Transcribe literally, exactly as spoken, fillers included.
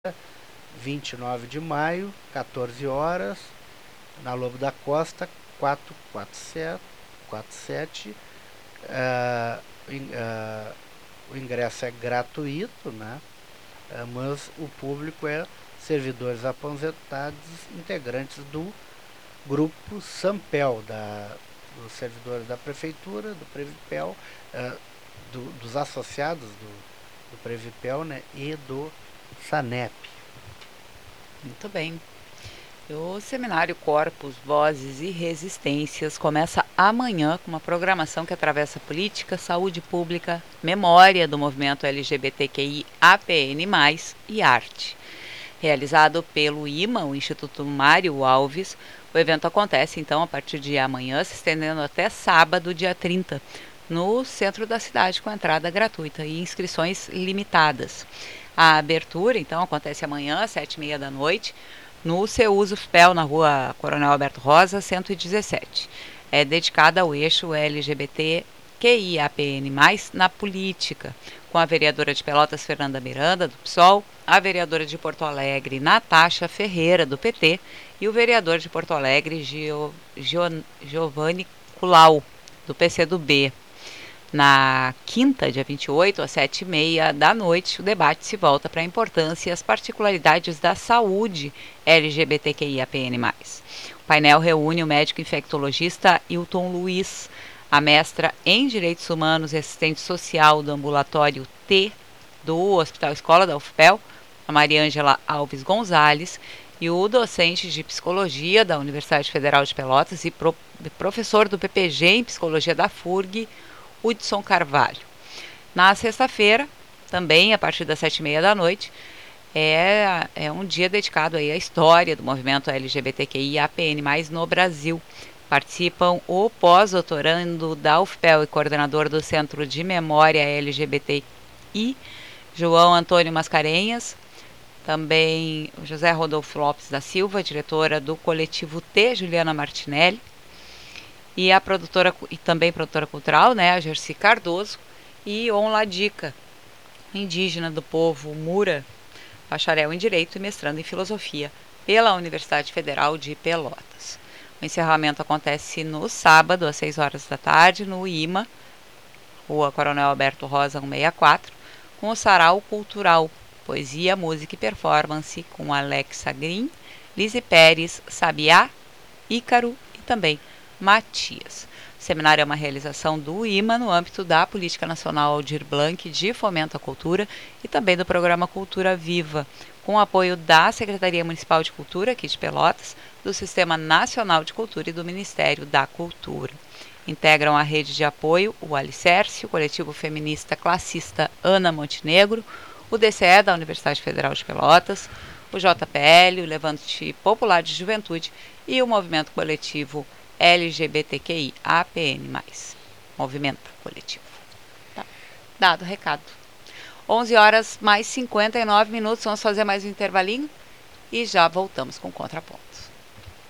vinte e nove de maio, quatorze horas, na Lobo da Costa, quatrocentos e quarenta e sete. Uh, uh, o ingresso é gratuito, né? Uh, mas o público é servidores aposentados, integrantes do grupo Sampel, da, dos servidores da Prefeitura, do Previpel, uh, do, dos associados do, do Previpel, né? E do SANEP. Muito bem. O seminário Corpos, Vozes e Resistências começa amanhã com uma programação que atravessa política, saúde pública, memória do movimento L G B T Q I A P N mais, e arte. Realizado pelo I M A, o Instituto Mário Alves, o evento acontece então a partir de amanhã, se estendendo até sábado, dia trinta, no centro da cidade, com entrada gratuita e inscrições limitadas. A abertura então acontece amanhã, às sete e meia da noite, no Ceuso F P E L, na rua Coronel Alberto Rosa, cento e dezessete. É dedicada ao eixo L G B T Q I A P N mais, na política, com a vereadora de Pelotas, Fernanda Miranda, do P SOL, a vereadora de Porto Alegre, Natasha Ferreira, do P T, e o vereador de Porto Alegre, Gio, Gio, Giovanni Culau, do P C do B. Na quinta, dia vinte e oito, às sete e meia da noite, o debate se volta para a importância e as particularidades da saúde L G B T Q I A P N mais. O painel reúne o médico infectologista Hilton Luiz, a mestra em Direitos Humanos e assistente social do ambulatório T do Hospital Escola da U F P E L, a Mariângela Alves Gonzalez, e o docente de Psicologia da Universidade Federal de Pelotas e pro, professor do P P G em Psicologia da F U R G, Hudson Carvalho. Na sexta-feira, também a partir das sete e meia da noite, é, é um dia dedicado aí à história do movimento L G B T Q I A P N mais, no Brasil. Participam o pós-doutorando da U F P E L e coordenador do Centro de Memória L G B T I, João Antônio Mascarenhas, também o José Rodolfo Lopes da Silva, diretora do Coletivo T, Juliana Martinelli, e a produtora e também produtora cultural, né, a Gerci Cardoso, e Onla Dica, indígena do povo Mura, bacharel em Direito e mestrando em Filosofia pela Universidade Federal de Pelotas. O encerramento acontece no sábado, às seis horas da tarde, no I M A, Rua Coronel Alberto Rosa, cento e sessenta e quatro, com o Sarau Cultural, Poesia, Música e Performance, com Alexa Green, Lise Pérez, Sabiá, Ícaro e também Matias. O seminário é uma realização do I M A no âmbito da Política Nacional Aldir Blanc de Fomento à Cultura e também do Programa Cultura Viva, com apoio da Secretaria Municipal de Cultura aqui de Pelotas, do Sistema Nacional de Cultura e do Ministério da Cultura. Integram a rede de apoio o Alicerce, o Coletivo Feminista Classista Ana Montenegro, o D C E da Universidade Federal de Pelotas, o J P L, o Levante Popular de Juventude e o Movimento Coletivo L G B T Q I A P N mais. Movimento coletivo. Tá. Dado o recado. onze horas mais cinquenta e nove minutos. Vamos fazer mais um intervalinho e já voltamos com o contraponto.